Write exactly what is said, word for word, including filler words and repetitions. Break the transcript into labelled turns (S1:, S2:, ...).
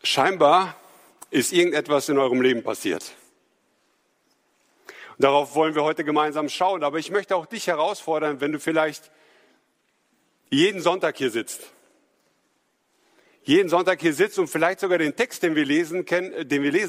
S1: Scheinbar ist irgendetwas in eurem Leben passiert. Und darauf wollen wir heute gemeinsam schauen. Aber ich möchte auch dich herausfordern, wenn du vielleicht jeden Sonntag hier sitzt. Jeden Sonntag hier sitzt und vielleicht sogar den Text, den wir lesen, den wir lesen,